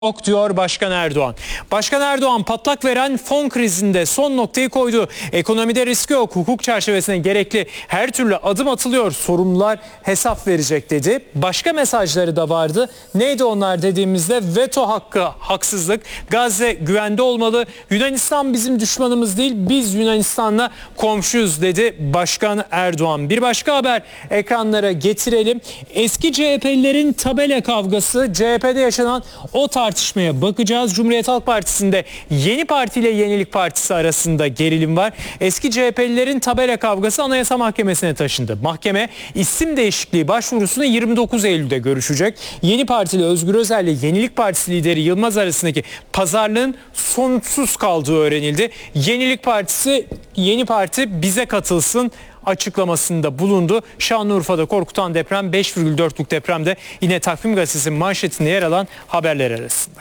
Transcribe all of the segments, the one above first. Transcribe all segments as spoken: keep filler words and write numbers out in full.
Yok diyor Başkan Erdoğan. Başkan Erdoğan patlak veren fon krizinde son noktayı koydu. Ekonomide risk yok. Hukuk çerçevesine gerekli her türlü adım atılıyor. Sorumlular hesap verecek dedi. Başka mesajları da vardı. Neydi onlar dediğimizde veto hakkı, haksızlık, Gazze güvende olmalı. Yunanistan bizim düşmanımız değil, biz Yunanistan'la komşuyuz dedi Başkan Erdoğan. Bir başka haber ekranlara getirelim. Eski C H P'lilerin tabela kavgası, C H P'de yaşanan o tartışma tartışmaya bakacağız. Cumhuriyet Halk Partisi'nde Yeni Parti ile Yenilik Partisi arasında gerilim var. Eski C H P'lilerin tabela kavgası Anayasa Mahkemesi'ne taşındı. Mahkeme isim değişikliği başvurusunu yirmi dokuz Eylül'de görüşecek. Yeni Parti ile Özgür Özel ile Yenilik Partisi lideri Yılmaz arasındaki pazarlığın sonuçsuz kaldığı öğrenildi. Yenilik Partisi, Yeni Parti bize katılsın açıklamasında bulundu. Şanlıurfa'da korkutan deprem, beş virgül dörtlük depremde yine Takvim Gazetesi'nin manşetinde yer alan haberler arasında.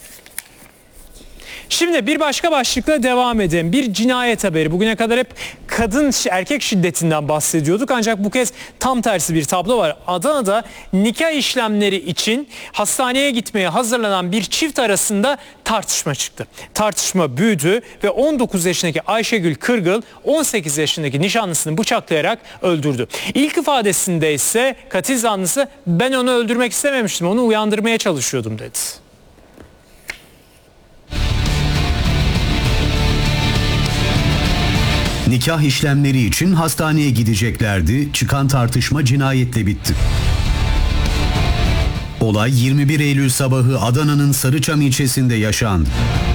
Şimdi bir başka başlıkla devam edelim. Bir cinayet haberi. Bugüne kadar hep kadın erkek şiddetinden bahsediyorduk. Ancak bu kez tam tersi bir tablo var. Adana'da nikah işlemleri için hastaneye gitmeye hazırlanan bir çift arasında tartışma çıktı. Tartışma büyüdü ve on dokuz yaşındaki Ayşegül Kırgıl on sekiz yaşındaki nişanlısını bıçaklayarak öldürdü. İlk ifadesinde ise katil zanlısı ben onu öldürmek istememiştim, onu uyandırmaya çalışıyordum dedi. Nikah işlemleri için hastaneye gideceklerdi. Çıkan tartışma cinayetle bitti. Olay yirmi bir Eylül sabahı Adana'nın Sarıçam ilçesinde yaşandı.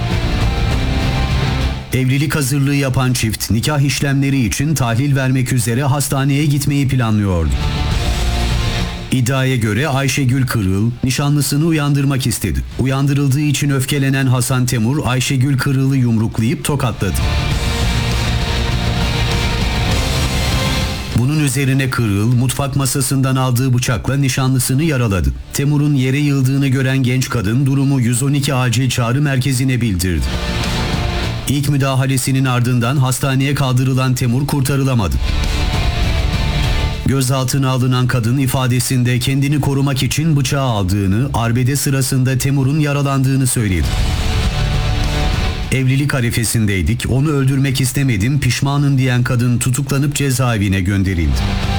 Evlilik hazırlığı yapan çift nikah işlemleri için tahlil vermek üzere hastaneye gitmeyi planlıyordu. İddiaya göre Ayşegül Kırıl nişanlısını uyandırmak istedi. Uyandırıldığı için öfkelenen Hasan Temur Ayşegül Kırıl'ı yumruklayıp tokatladı. Bunun üzerine Kırıl mutfak masasından aldığı bıçakla nişanlısını yaraladı. Temur'un yere yıldığını gören genç kadın durumu yüz on iki acil çağrı merkezine bildirdi. İlk müdahalesinin ardından hastaneye kaldırılan Temur kurtarılamadı. Gözaltına alınan kadın ifadesinde kendini korumak için bıçağı aldığını, arbede sırasında Temur'un yaralandığını söyledi. Evlilik arifesindeydik, onu öldürmek istemedim, pişmanım diyen kadın tutuklanıp cezaevine gönderildi.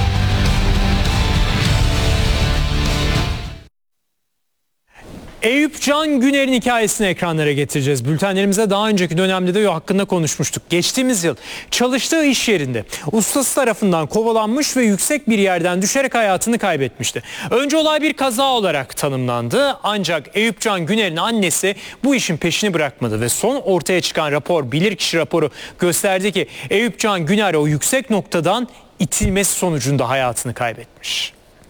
Eyüp Can Güner'in hikayesini ekranlara getireceğiz. Bültenlerimize daha önceki dönemde de hakkında konuşmuştuk. Geçtiğimiz yıl çalıştığı iş yerinde ustası tarafından kovalanmış ve yüksek bir yerden düşerek hayatını kaybetmişti. Önce olay bir kaza olarak tanımlandı. Ancak Eyüp Can Güner'in annesi bu işin peşini bırakmadı ve son ortaya çıkan rapor, bilirkişi raporu gösterdi ki Eyüp Can Güner o yüksek noktadan itilmesi sonucunda hayatını kaybetmiş.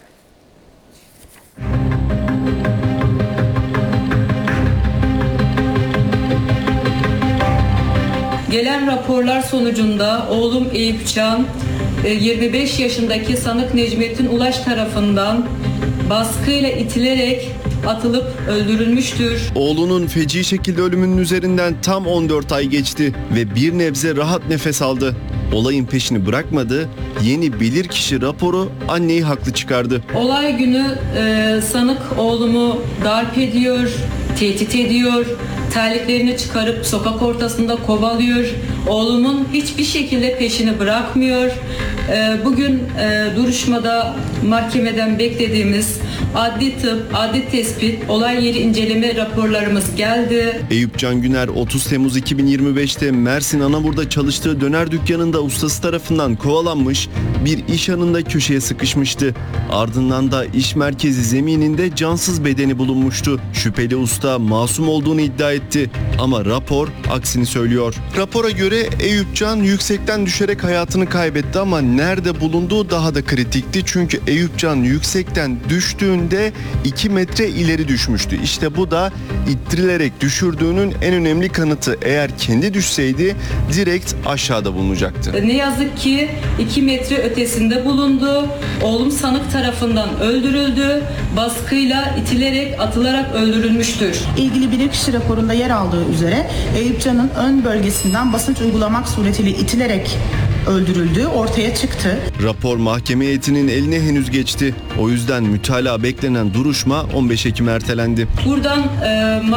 Gelen raporlar sonucunda oğlum Eyüp Can, yirmi beş yaşındaki sanık Necmettin Ulaş tarafından baskıyla itilerek atılıp öldürülmüştür. Oğlunun feci şekilde ölümünün üzerinden tam on dört ay geçti ve bir nebze rahat nefes aldı. Olayın peşini bırakmadı, yeni bilirkişi raporu anneyi haklı çıkardı. Olay günü e, sanık oğlumu darp ediyor, tehdit ediyor, terliklerini çıkarıp sokak ortasında kovalıyor. Oğlumun hiçbir şekilde peşini bırakmıyor. E, bugün e, duruşmada mahkemeden beklediğimiz adli tıp, adli tespit, olay yeri inceleme raporlarımız geldi. Eyüp Can Güner otuz Temmuz iki bin yirmi beş'te Mersin Anabur'da çalıştığı döner dükkanında ustası tarafından kovalanmış, bir iş anında köşeye sıkışmıştı. Ardından da iş merkezi zemininde cansız bedeni bulunmuştu. Şüpheli usta masum olduğunu iddia etti ama rapor aksini söylüyor. Rapora göre Eyüp Can yüksekten düşerek hayatını kaybetti ama nerede bulunduğu daha da kritikti. Çünkü Eyüp Can yüksekten düştüğünde iki metre ileri düşmüştü. İşte bu da ittirilerek düşürdüğünün en önemli kanıtı. Eğer kendi düşseydi direkt aşağıda bulunacaktı. Ne yazık ki iki metre ötesinde bulundu. Oğlum sanık tarafından öldürüldü. Baskıyla itilerek, atılarak öldürülmüştür. İlgili bilirkişi raporunda yer aldığı üzere Eyüp Can'ın ön bölgesinden basınç uygulamak suretiyle itilerek öldürüldüğü ortaya çıktı. Rapor mahkeme heyetinin eline henüz geçti. O yüzden mütalaa beklenen duruşma on beş Ekim'e ertelendi. Buradan e,